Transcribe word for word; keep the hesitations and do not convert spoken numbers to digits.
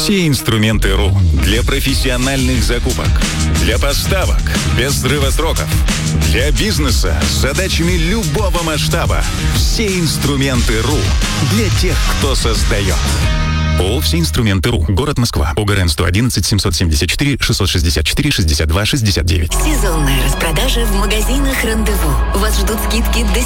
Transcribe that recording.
Все инструменты РУ для профессиональных закупок, для поставок без срыва сроков, для бизнеса с задачами любого масштаба. Все инструменты РУ для тех, кто создает. ООО «Все инструменты РУ». Город Москва. ОГРН сто одиннадцать семьсот семьдесят четыре шестьсот шестьдесят четыре шестьдесят два шестьдесят девять. Сезонная распродажа в магазинах «Рандеву». Вас ждут скидки до